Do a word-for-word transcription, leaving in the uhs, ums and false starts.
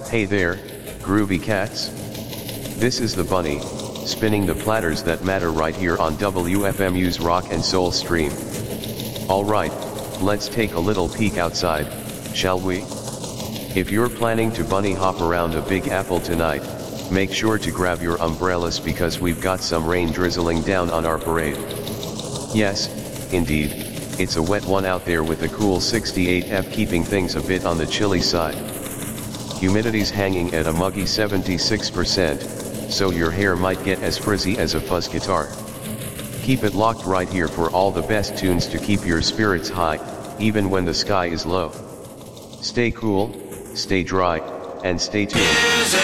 Hey there, groovy cats. This is the bunny, spinning the platters that matter right here on W F M U's Rock and Soul stream. Alright, let's take a little peek outside, shall we? If you're planning to bunny hop around a Big Apple tonight, make sure to grab your umbrellas because we've got some rain drizzling down on our parade. Yes, indeed, it's a wet one out there with a cool sixty-eight F keeping things a bit on the chilly side. Humidity's hanging at a muggy seventy-six percent, so your hair might get as frizzy as a fuzz guitar. Keep it locked right here for all the best tunes to keep your spirits high, even when the sky is low. Stay cool, stay dry, and stay tuned.